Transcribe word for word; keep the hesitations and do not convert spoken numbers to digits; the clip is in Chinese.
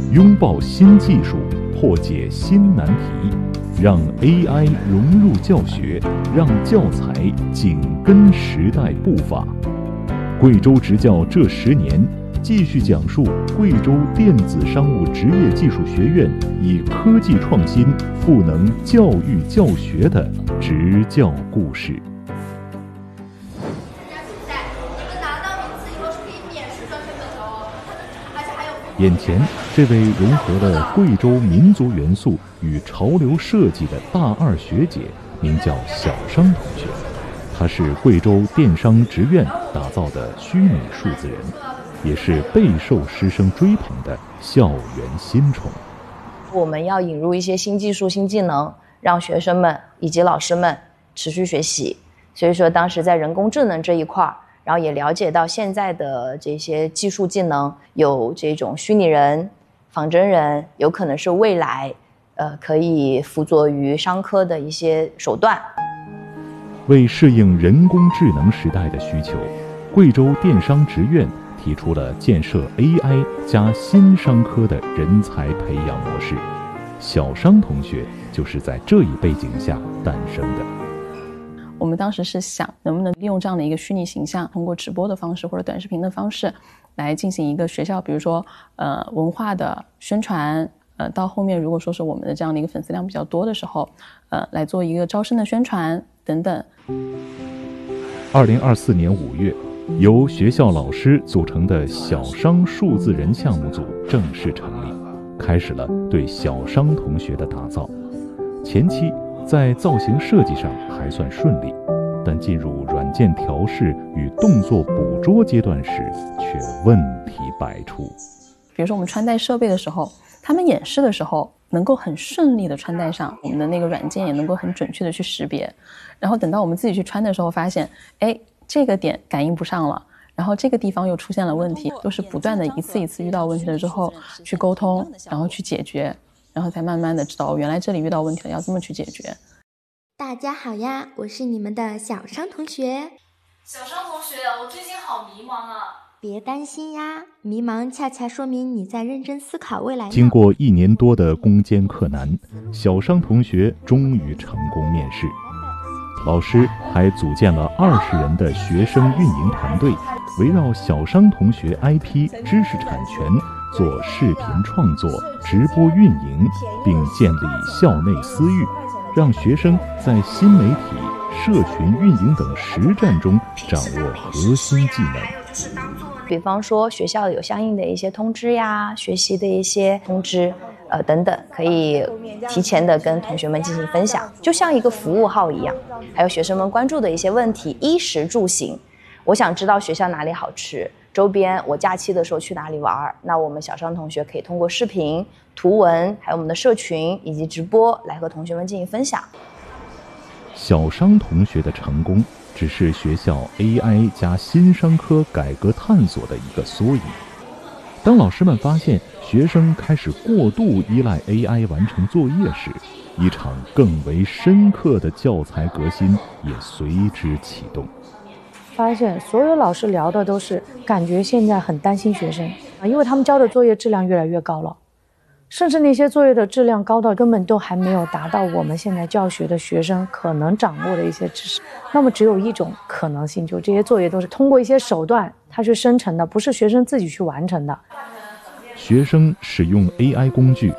拥抱新技术，破解新难题，让 A I 融入教学，让教材紧跟时代步伐。贵州执教这十年，继续讲述贵州电子商务职业技术学院以科技创新赋能教育教学的执教故事。眼前这位融合了贵州民族元素与潮流设计的大二学姐，名叫小商同学。她是贵州电商职院打造的虚拟数字人，也是备受师生追捧的校园新宠。 我们要引入一些新技术、新技能，让学生们以及老师们持续学习。所以说，当时在人工智能这一块，然后也了解到现在的这些技术技能，有这种虚拟人、仿真人，有可能是未来呃可以辅佐于商科的一些手段。 为适应人工智能时代的需求，贵州电商职院提出了建设 A I 加新商科的人才培养模式。小商同学就是在这一背景下诞生的。 我们当时是想能不能利用这样的一个虚拟形象，通过直播的方式或者短视频的方式来进行一个学校比如说呃文化的宣传，呃到后面如果说是我们的这样的一个粉丝量比较多的时候，呃来做一个招生的宣传等等。 二零二四年五月，由学校老师组成的小商数字人项目组正式成立，开始了对小商同学的打造。前期在造型设计上还算顺利，但进入软件调试与动作捕捉阶段时，却问题百出。 比如说我们穿戴设备的时候，他们演示的时候能够很顺利的穿戴上，我们的那个软件也能够很准确的去识别，然后等到我们自己去穿的时候发现，哎，这个点感应不上了，然后这个地方又出现了问题，都是不断的一次一次遇到问题了之后去沟通，然后去解决，然后才慢慢的知道原来这里遇到问题了，要这么去解决。 大家好呀，我是你们的小商同学。 小商同学，我最近好迷茫啊。 别担心呀，迷茫恰恰说明你在认真思考未来呢。 经过一年多的攻坚克难，小商同学终于成功面试。老师还组建了二十人的学生运营团队，围绕小商同学 I P 知识产权做视频创作、直播运营，并建立校内私域，让学生在新媒体、社群运营等实战中掌握核心技能。 比方说学校有相应的一些通知呀，学习的一些通知呃等等，可以提前的跟同学们进行分享，就像一个服务号一样。还有学生们关注的一些问题，衣食住行，我想知道学校哪里好吃，周边我假期的时候去哪里玩，那我们小商同学可以通过视频、图文，还有我们的社群以及直播来和同学们进行分享。 小商同学的成功只是学校 A I 加新商科改革探索的一个缩影。当老师们发现学生开始过度依赖 A I 完成作业时，一场更为深刻的教材革新也随之启动。 发现所有老师聊的都是感觉现在很担心学生啊，因为他们交的作业质量越来越高了，甚至那些作业的质量高到根本都还没有达到我们现在教学的学生可能掌握的一些知识。那么只有一种可能性，就这些作业都是通过一些手段它去生成的，不是学生自己去完成的。 学生使用 A I 工具